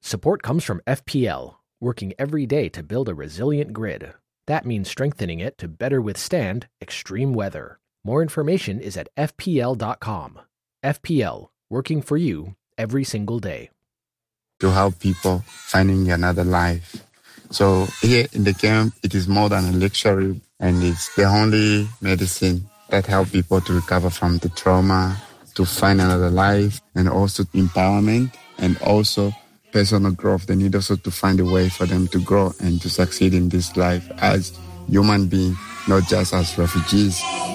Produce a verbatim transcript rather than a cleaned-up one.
Support comes from F P L, working every day to build a resilient grid. That means strengthening it to better withstand extreme weather. More information is at F P L dot com. F P L, working for you every single day. To help people finding another life. So here in the camp, it is more than a luxury, and it's the only medicine that helps people to recover from the trauma, to find another life, and also empowerment, and also personal growth. They need also to find a way for them to grow and to succeed in this life as human beings, not just as refugees.